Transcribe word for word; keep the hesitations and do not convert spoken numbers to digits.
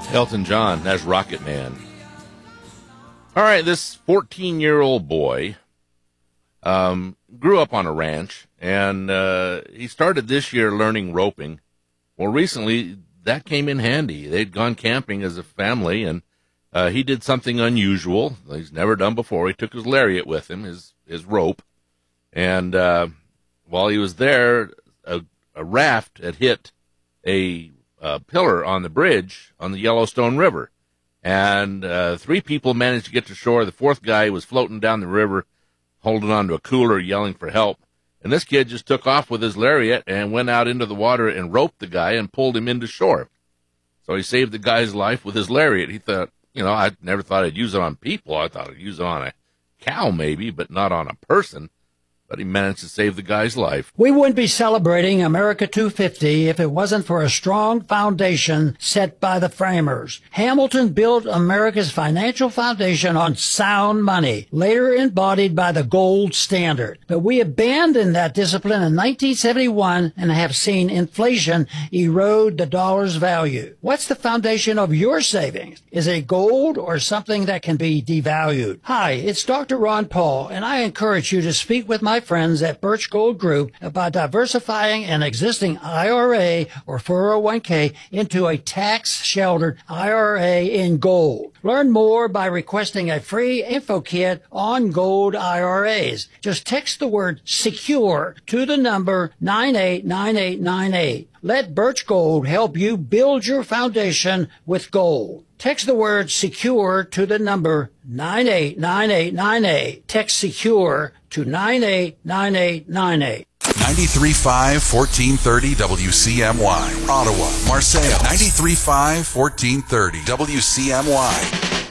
Elton John, that's Rocket Man. All right, this fourteen-year-old boy um, grew up on a ranch, and uh, he started this year learning roping. Well, recently, that came in handy. They'd gone camping as a family, and uh, he did something unusual he's never done before. He took his lariat with him, his, his rope, and uh, while he was there, a, a raft had hit a uh, pillar on the bridge on the Yellowstone River. And uh, three people managed to get to shore. The fourth guy was floating down the river, holding on to a cooler, yelling for help. And this kid just took off with his lariat and went out into the water and roped the guy and pulled him into shore. So he saved the guy's life with his lariat. He thought, you know, I never thought I'd use it on people. I thought I'd use it on a cow maybe, but not on a person. But he managed to save the guy's life. We wouldn't be celebrating America two fifty if it wasn't for a strong foundation set by the framers. Hamilton built America's financial foundation on sound money, later embodied by the gold standard. But we abandoned that discipline in nineteen seventy-one and have seen inflation erode the dollar's value. What's the foundation of your savings? Is it gold or something that can be devalued? Hi, it's Doctor Ron Paul, and I encourage you to speak with my friends at Birch Gold Group about diversifying an existing I R A or four oh one k into a tax-sheltered I R A in gold. Learn more by requesting a free info kit on gold I R As. Just text the word SECURE to the number nine eight nine eight nine eight. Let Birch Gold help you build your foundation with gold. Text the word SECURE to the number nine eight nine eight nine eight. Text SECURE to nine eight nine eight nine eight. ninety-three point five, fourteen thirty W C M Y. Ottawa, Marseille. ninety-three point five, fourteen thirty W C M Y.